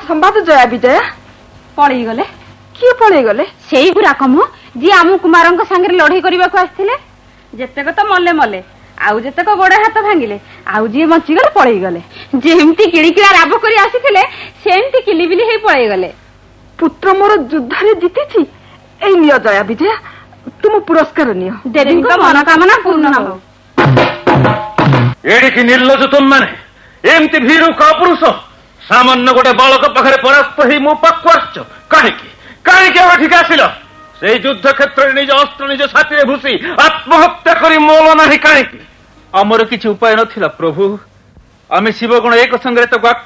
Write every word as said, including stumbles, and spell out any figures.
ସମ୍ବାଦ ଜୟା ବିଜୟା ପଳେଇ ଗଲେ। କିଏ ପଳେଇ ଗଲେ? ସେଇ ଗୁରାକ ମୁଁ ଯିଏ ଆମ କୁମାରଙ୍କ ସାଙ୍ଗରେ ଲଢେଇ କରିବାକୁ ଆସିଥିଲେ। ଯେତେକ ତ ମଲେ ମଲେ, ଆଉ ଯେତେକ ଗୋଡ ହାତ ଭାଙ୍ଗିଲେ, ଆଉ ଯିଏ ବଞ୍ଚିଗଲେ ପଳେଇ ଗଲେ। ଯେମିତି କିଳିକିଳା ରାବ କରି ଆସିଥିଲେ ସେମିତି କିଲିବିଲି ହେଇ ପଳେଇ ଗଲେ। ପୁତ୍ର ମୋର ଯୁଦ୍ଧରେ ଜିତିଛି। ଏଇ ନିଅ ଜୟା ବିଜୟା, ତୁମ ପୁରସ୍କାର ନିଅ। ଦେବୀଙ୍କ ମନୋକାମନା ପୂର୍ଣ୍ଣ ହଉ। ଏଡ଼ିକି ନିର୍ଲଜ ତୁମମାନେ, ଏମିତି ଭୀରୁ କାପୁରୁଷ ସାମାନ୍ୟ ଗୋଟେ ବାଳକ ପାଖରେ ପରାସ୍ତ ହେଇ ମୋ ପାଖକୁ ଆସିଛ କାହିଁକି? କାହିଁକି ଆମ ଠିକ ଆସିଲ? ସେଇ ଯୁଦ୍ଧ କ୍ଷେତ୍ରରେ ନିଜ ଅସ୍ତ୍ର ନିଜ ଛାତିରେ ଭୂଷି ଆତ୍ମହତ୍ୟା କରି ମୋଲ ନାହିଁ କାହିଁକି? ଆମର କିଛି ଉପାୟ ନଥିଲା ପ୍ରଭୁ। ଆମେ ଶିବଗଣ ଏକ ସଙ୍ଗରେ ତାକୁ